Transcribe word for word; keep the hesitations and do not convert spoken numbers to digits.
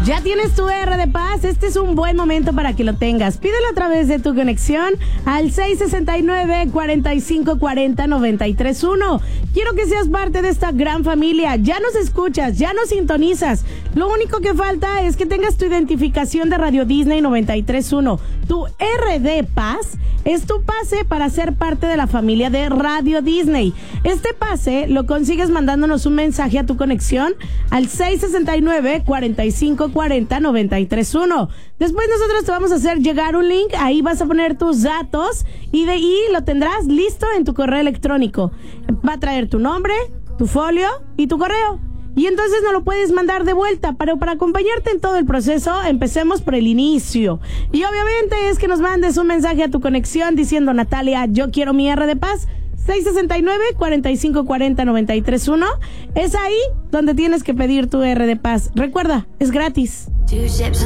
Ya tienes tu R de Paz, este es un buen momento para que lo tengas. Pídelo a través de tu conexión al seis seis nueve, cuatro cinco cuatro cero, nueve tres uno. Quiero que seas parte de esta gran familia. Ya nos escuchas, ya nos sintonizas. Lo único que falta es que tengas tu identificación de Radio Disney noventa y tres punto uno. Tu R de Paz es tu pase para ser parte de la familia de Radio Disney. Este pase lo consigues mandándonos un mensaje a tu conexión al seis seis nueve, cuatro cinco cuatro cero, nueve tres uno. Después nosotros te vamos a hacer llegar un link, ahí vas a poner tus datos y de ahí lo tendrás listo en tu correo electrónico. Va a traer tu nombre, tu folio y tu correo. Y entonces no lo puedes mandar de vuelta, pero para acompañarte en todo el proceso, empecemos por el inicio. Y obviamente es que nos mandes un mensaje a tu conexión diciendo: Natalia, yo quiero mi R de Paz. seis seis nueve, cuatro cinco cuatro cero, nueve tres uno. Es ahí donde tienes que pedir tu R de Paz. Recuerda, es gratis.